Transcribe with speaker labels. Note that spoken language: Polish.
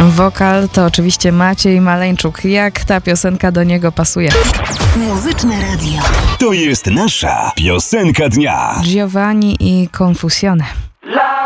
Speaker 1: Wokal to oczywiście Maciej Maleńczuk. Jak ta piosenka do niego pasuje?
Speaker 2: Muzyczne radio.
Speaker 3: To jest nasza piosenka dnia.
Speaker 1: Giovanni i Confusione.